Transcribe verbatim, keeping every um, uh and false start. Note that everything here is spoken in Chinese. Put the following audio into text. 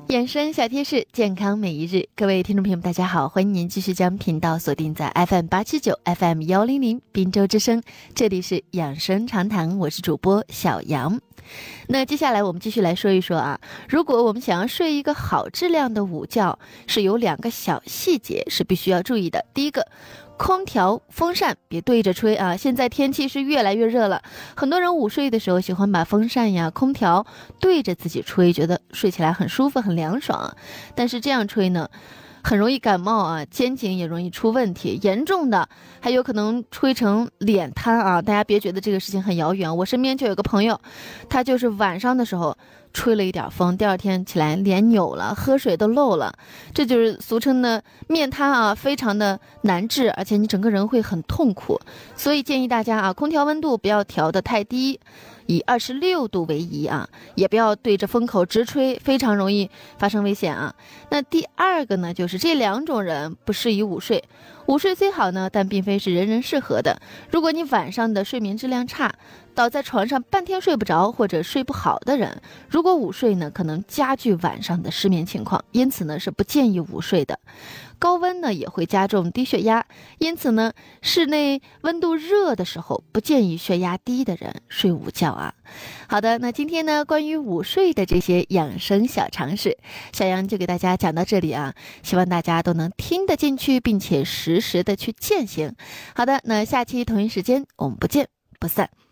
养生小贴士，健康每一日。各位听众朋友们大家好，欢迎您继续将频道锁定在 F M 八七九 F M 一零零滨州之声，这里是养生长谈，我是主播小杨。那接下来我们继续来说一说啊，如果我们想要睡一个好质量的午觉，是有两个小细节是必须要注意的。第一个，空调风扇别对着吹啊！现在天气是越来越热了，很多人午睡的时候喜欢把风扇呀、空调对着自己吹，觉得睡起来很舒服、很凉爽啊。但是这样吹呢，很容易感冒啊，肩颈也容易出问题，严重的还有可能吹成脸瘫啊！大家别觉得这个事情很遥远，我身边就有个朋友，他就是晚上的时候吹了一点风，第二天起来脸扭了，喝水都漏了，这就是俗称的面瘫啊，非常的难治，而且你整个人会很痛苦。所以建议大家啊，空调温度不要调得太低，以二十六度为宜啊，也不要对着风口直吹，非常容易发生危险啊。那第二个呢，就是这两种人不适宜午睡。午睡虽好呢，但并非是人人适合的。如果你晚上的睡眠质量差，倒在床上半天睡不着或者睡不好的人，如果午睡呢，可能加剧晚上的失眠情况，因此呢是不建议午睡的。高温呢也会加重低血压，因此呢室内温度热的时候不建议血压低的人睡午觉啊。好的，那今天呢关于午睡的这些养生小常识，小杨就给大家讲到这里啊，希望大家都能听得进去，并且实时的去践行。好的，那下期同一时间我们不见不散。